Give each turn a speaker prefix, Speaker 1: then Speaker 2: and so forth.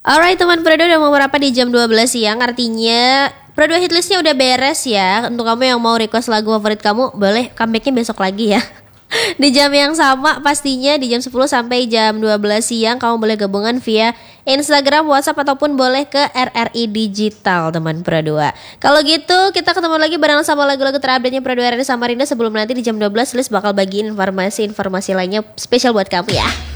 Speaker 1: Alright teman Pro 2 udah mau berapa di jam 12 siang. Artinya Pro 2 hitlistnya udah beres ya. Untuk kamu yang mau request lagu favorit kamu, boleh comebacknya besok lagi ya. Di jam yang sama pastinya di jam 10 sampai jam 12 siang. Kamu boleh gabungan via Instagram, WhatsApp, ataupun boleh ke RRI Digital teman Pro 2. Kalau gitu kita ketemu lagi bareng sama lagu-lagu terupdate-nya Pro 2 RRI Samarinda. Sebelum nanti di jam 12 list bakal bagiin informasi-informasi lainnya spesial buat kamu ya.